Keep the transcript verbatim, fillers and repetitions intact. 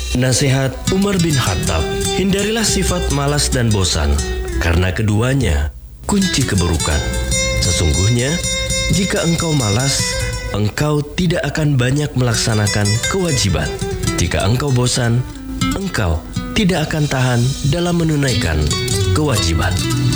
Nasihat Umar bin Khattab, hindarilah sifat malas dan bosan, karena keduanya kunci keburukan. Sesungguhnya, jika engkau malas, engkau tidak akan banyak melaksanakan kewajiban. Jika engkau bosan, engkau tidak akan tahan dalam menunaikan kewajiban.